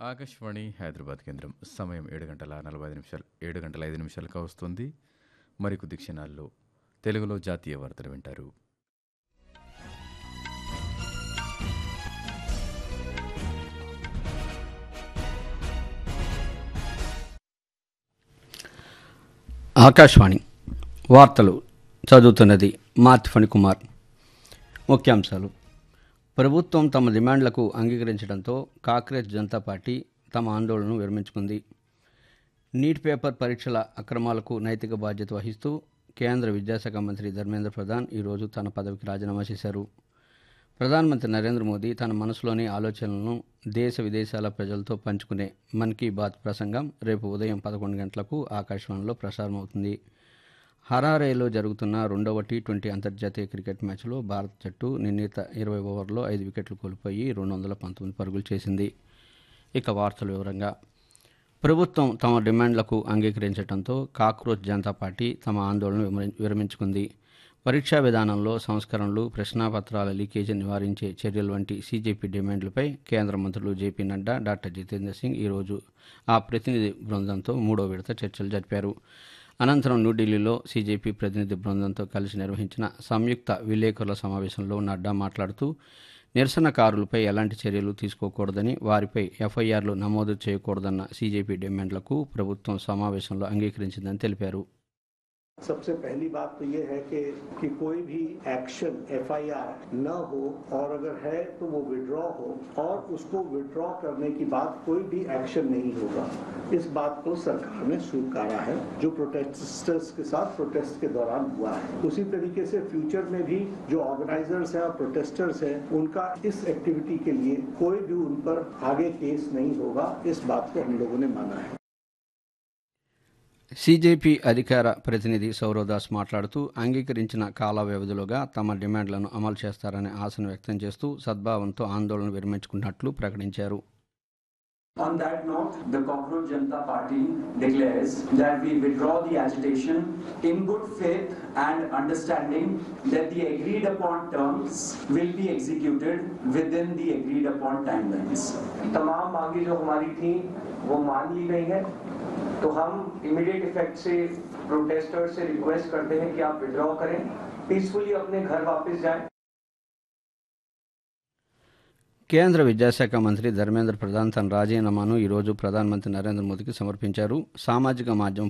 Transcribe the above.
ఆకాశవాణి హైదరాబాద్ కేంద్రం సమయం 7 గంటల 45 నిమిషాలు 7 గంటల 5 నిమిషాలుగా వస్తుంది. మరికొద్ది క్షణాల్లో తెలుగులో జాతీయ వార్తలు వింటారు. ఆకాశవాణి వార్తలు చదువుతున్నది మార్తి ఫణికుమార్. ముఖ్యాంశాలు: ప్రభుత్వం తమ డిమాండ్లకు అంగీకరించడంతో కాంగ్రెస్ జనతా పార్టీ తమ ఆందోళనను విరమించుకుంది. నీట్ పేపర్ పరీక్షల అక్రమాలకు నైతిక బాధ్యత వహిస్తూ కేంద్ర విద్యాశాఖ మంత్రి ధర్మేంద్ర ప్రధాన్ ఈరోజు తన పదవికి రాజీనామా చేశారు. ప్రధానమంత్రి నరేంద్ర మోదీ తన మనసులోని ఆలోచనలను దేశ విదేశాల ప్రజలతో పంచుకునే మన్ కీ బాత్ ప్రసంగం రేపు ఉదయం 11 గంటలకు ఆకాశవాణిలో ప్రసారమవుతుంది. హరారేలో జరుగుతున్న రెండవ టీ20 అంతర్జాతీయ క్రికెట్ మ్యాచ్లో భారత జట్టు నిర్ణీత 20 ఓవర్లో 5 వికెట్లు కోల్పోయి 219 పరుగులు చేసింది. ఇక వార్తల వివరంగా: ప్రభుత్వం తమ డిమాండ్లకు అంగీకరించడంతో కాంగ్రెస్ జనతా పార్టీ తమ ఆందోళనను విరమించుకుంది. పరీక్షా విధానంలో సంస్కరణలు, ప్రశ్నాపత్రాల లీకేజీ నివారించే చర్యలు వంటి సీజేపీ డిమాండ్లపై కేంద్ర మంత్రులు జేపీ నడ్డా, డాక్టర్ జితేంద్ర సింగ్ ఈరోజు ఆ ప్రతినిధి బృందంతో 3వ విడత చర్చలు జరిపారు. అనంతరం న్యూఢిల్లీలో సీజేపీ ప్రతినిధి బృందంతో కలిసి నిర్వహించిన సంయుక్త విలేకరుల సమావేశంలో నడ్డా మాట్లాడుతూ నిరసనకారులపై ఎలాంటి చర్యలు తీసుకోకూడదని, వారిపై ఎఫ్ఐఆర్లు నమోదు చేయకూడదన్న సీజేపీ డిమాండ్లకు ప్రభుత్వం సమావేశంలో అంగీకరించిందని తెలిపారు. सबसे पहली बात तो ये है कि कोई भी एक्शन एफआईआर न हो, और अगर है तो वो विड्रॉ हो, और उसको विड्रॉ करने की बाद कोई भी एक्शन नहीं होगा। इस बात को सरकार ने स्वीकारा है, जो प्रोटेस्टर्स के साथ प्रोटेस्ट के दौरान हुआ है। उसी तरीके से फ्यूचर में भी जो ऑर्गेनाइजर्स हैं और प्रोटेस्टर्स हैं, उनका इस एक्टिविटी के लिए कोई भी उन पर आगे केस नहीं होगा। इस बात को हम लोगों ने माना है। సీజేపీ అధికార ప్రతినిధి సౌరవ్దాస్ మాట్లాడుతూ అంగీకరించిన కాల వ్యవధిలోగా తమ డిమాండ్లను అమలు చేస్తారనే ఆశను వ్యక్తం చేస్తూ సద్భావంతో ఆందోళన విరమించుకున్నట్లు ప్రకటించారు. On that note, the Cockroach Janata Party declares that we withdraw the agitation in good faith and understanding that the agreed upon terms will be executed within the agreed upon timelines. तमाम मांगे जो हमारी थी वो मान ली गई है, तो हम इमीडिएट इफेक्ट से प्रोटेस्टर्स से रिक्वेस्ट करते हैं कि आप विड्रॉ करें, पीसफुली अपने घर वापस जाएं। కేంద్ర విద్యాశాఖ మంత్రి ధర్మేంద్ర ప్రధాన్ తన రాజీనామాను ఈరోజు ప్రధానమంత్రి నరేంద్ర మోదీకి సమర్పించారు. సామాజిక మాధ్యమం